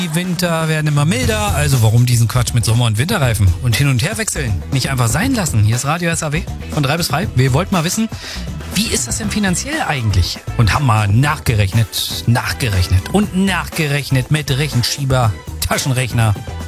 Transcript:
Die Winter werden immer milder, also warum diesen Quatsch mit Sommer- und Winterreifen? Und hin und her wechseln, nicht einfach sein lassen. Hier ist Radio SAW von 3 bis 3. Wir wollten mal wissen, wie ist das denn finanziell eigentlich? Und haben mal nachgerechnet mit Rechenschieber, Taschenrechner